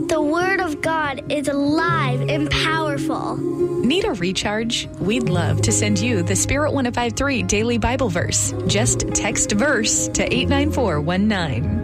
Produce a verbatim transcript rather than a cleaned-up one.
The Word of God is alive and powerful. Need a recharge? We'd love to send you the Spirit ten fifty-three Daily Bible Verse. Just text VERSE to eight nine four one nine.